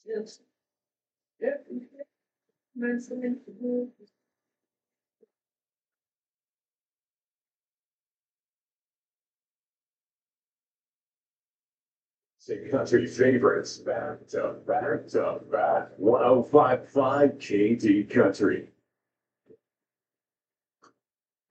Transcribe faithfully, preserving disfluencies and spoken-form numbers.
Yes. Yeah. Nice to meet you. Sing country favorites back to back to back. one oh five point five K D Country.